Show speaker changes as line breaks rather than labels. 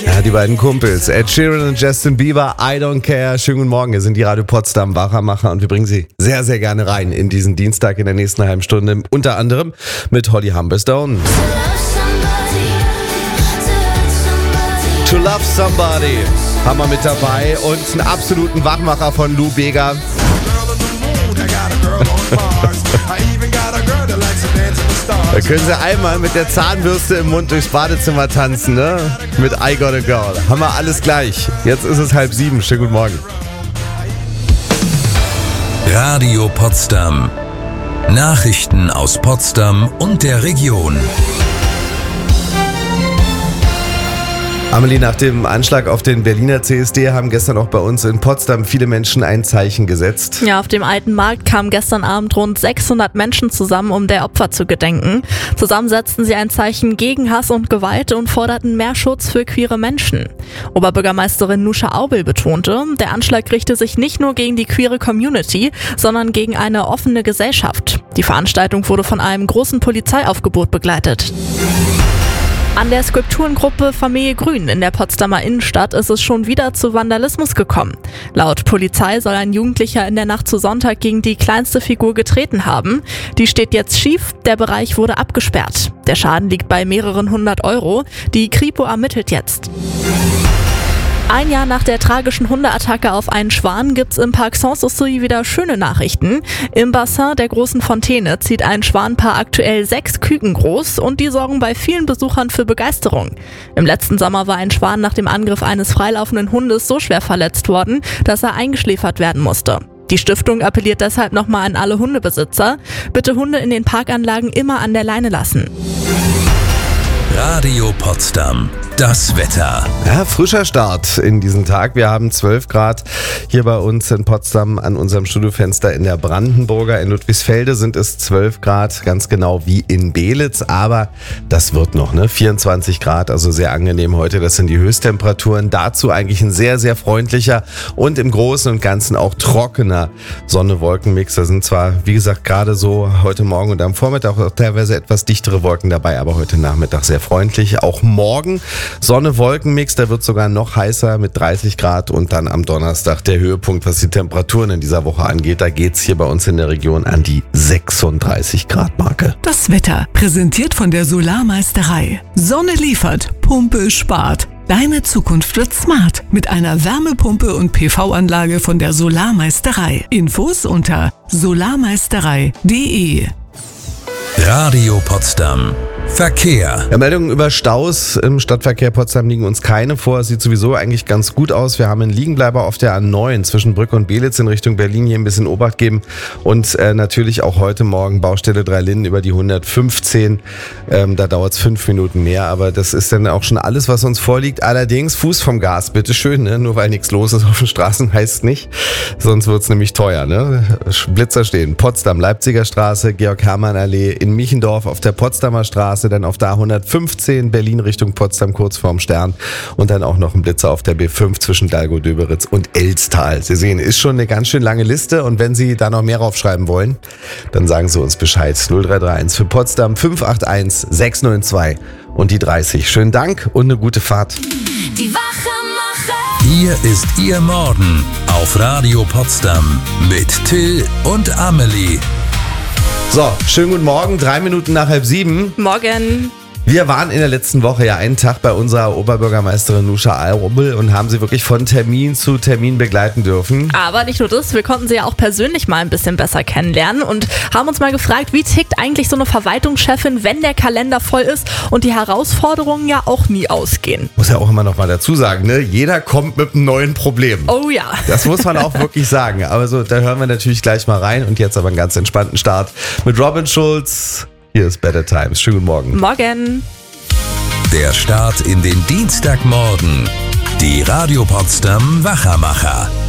Ja, die beiden Kumpels, Ed Sheeran und Justin Bieber, I Don't Care. Schönen guten Morgen, wir sind die Radio Potsdam Wachmacher und wir bringen Sie sehr, sehr gerne rein in diesen Dienstag in der nächsten halben Stunde. Unter anderem mit Holly Humberstone. To Love Somebody haben wir mit dabei und einen absoluten Wachmacher von Lou Bega. Da können Sie einmal mit der Zahnbürste im Mund durchs Badezimmer tanzen, ne? Mit I Got a Girl. Haben wir alles gleich. Jetzt ist es 6:30. Schönen guten Morgen.
Radio Potsdam. Nachrichten aus Potsdam und der Region.
Amelie, nach dem Anschlag auf den Berliner CSD haben gestern auch bei uns in Potsdam viele Menschen ein Zeichen gesetzt.
Ja, auf dem Alten Markt kamen gestern Abend rund 600 Menschen zusammen, um der Opfer zu gedenken. Zusammen setzten sie ein Zeichen gegen Hass und Gewalt und forderten mehr Schutz für queere Menschen. Oberbürgermeisterin Nusha Aubel betonte, der Anschlag richte sich nicht nur gegen die queere Community, sondern gegen eine offene Gesellschaft. Die Veranstaltung wurde von einem großen Polizeiaufgebot begleitet. An der Skulpturengruppe Familie Grün in der Potsdamer Innenstadt ist es schon wieder zu Vandalismus gekommen. Laut Polizei soll ein Jugendlicher in der Nacht zu Sonntag gegen die kleinste Figur getreten haben. Die steht jetzt schief, der Bereich wurde abgesperrt. Der Schaden liegt bei mehreren 100 €. Die Kripo ermittelt jetzt. Ein Jahr nach der tragischen Hundeattacke auf einen Schwan gibt's im Park Sanssouci wieder schöne Nachrichten. Im Bassin der großen Fontäne zieht ein Schwanpaar aktuell 6 Küken groß und die sorgen bei vielen Besuchern für Begeisterung. Im letzten Sommer war ein Schwan nach dem Angriff eines freilaufenden Hundes so schwer verletzt worden, dass er eingeschläfert werden musste. Die Stiftung appelliert deshalb nochmal an alle Hundebesitzer, bitte Hunde in den Parkanlagen immer an der Leine lassen.
Radio Potsdam. Das Wetter.
Ja, frischer Start in diesen Tag. Wir haben 12 Grad hier bei uns in Potsdam an unserem Studiofenster in der Brandenburger. In Ludwigsfelde sind es 12 Grad, ganz genau wie in Belitz. Aber das wird noch, ne? 24 Grad, also sehr angenehm heute. Das sind die Höchsttemperaturen. Dazu eigentlich ein sehr, sehr freundlicher und im Großen und Ganzen auch trockener Sonne-Wolken-Mix. Da sind zwar, wie gesagt, gerade so heute Morgen und am Vormittag auch teilweise etwas dichtere Wolken dabei, aber heute Nachmittag sehr freundlich. Auch morgen Sonne-Wolken-Mix, da wird sogar noch heißer mit 30 Grad und dann am Donnerstag der Höhepunkt, was die Temperaturen in dieser Woche angeht. Da geht's hier bei uns in der Region an die 36 Grad Marke.
Das Wetter, präsentiert von der Solarmeisterei. Sonne liefert, Pumpe spart. Deine Zukunft wird smart mit einer Wärmepumpe und PV-Anlage von der Solarmeisterei. Infos unter solarmeisterei.de.
Radio Potsdam. Verkehr.
Ja, Meldungen über Staus im Stadtverkehr Potsdam liegen uns keine vor. Es sieht sowieso eigentlich ganz gut aus. Wir haben einen Liegenbleiber auf der A9 zwischen Brück und Belitz in Richtung Berlin. Hier ein bisschen Obacht geben. Und natürlich auch heute Morgen Baustelle Dreilinden über die 115. Da dauert es 5 Minuten mehr. Aber das ist dann auch schon alles, was uns vorliegt. Allerdings Fuß vom Gas, bitteschön. Ne? Nur weil nichts los ist auf den Straßen heißt nicht. Sonst wird es nämlich teuer. Ne? Blitzer stehen. Potsdam, Leipziger Straße, Georg-Hermann-Allee, in Michendorf auf der Potsdamer Straße, dann auf der A115 Berlin Richtung Potsdam kurz vorm Stern und dann auch noch ein Blitzer auf der B5 zwischen Dalgo-Döberitz und Elstal. Sie sehen, ist schon eine ganz schön lange Liste und wenn Sie da noch mehr raufschreiben wollen, dann sagen Sie uns Bescheid. 0331 für Potsdam 581 692 und die 30. Schönen Dank und eine gute Fahrt.
Die Wachmacher.
Hier ist Ihr Morgen auf Radio Potsdam mit Till und Amelie.
So, schönen guten Morgen, 3 Minuten nach 6:30.
Morgen.
Wir waren in der letzten Woche ja einen Tag bei unserer Oberbürgermeisterin Nusha Aubel und haben sie wirklich von Termin zu Termin begleiten dürfen.
Aber nicht nur das, wir konnten sie ja auch persönlich mal ein bisschen besser kennenlernen und haben uns mal gefragt, wie tickt eigentlich so eine Verwaltungschefin, wenn der Kalender voll ist und die Herausforderungen ja auch nie ausgehen.
Muss ja auch immer noch mal dazu sagen, ne? Jeder kommt mit einem neuen Problem.
Oh ja.
Das muss man auch wirklich sagen. Aber so, da hören wir natürlich gleich mal rein und jetzt aber einen ganz entspannten Start mit Robin Schulz. Hier ist Better Times. Schönen guten Morgen.
Morgen.
Der Start in den Dienstagmorgen. Die Radio Potsdam Wachmacher.